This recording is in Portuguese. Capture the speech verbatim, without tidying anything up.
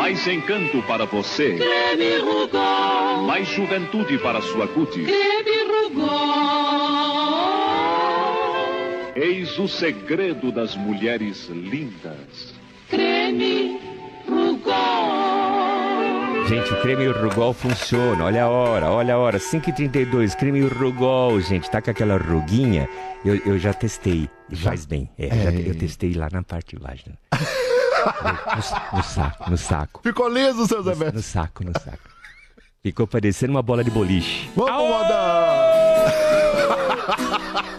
Mais encanto para você. Creme Rugol. Mais juventude para sua cutis. Creme Rugol. Eis o segredo das mulheres lindas. Creme Rugol. Gente, o creme Rugol funciona. Olha a hora, olha a hora. cinco e trinta e dois, creme Rugol, gente. Tá com aquela ruguinha. Eu, eu já testei. Já? Faz bem. É, É. já te- eu testei lá na parte de baixo. Né? No, no saco, no saco. Ficou liso, seu Zé No, no Beto. saco, no saco. Ficou parecendo uma bola de boliche. Vamos mandar!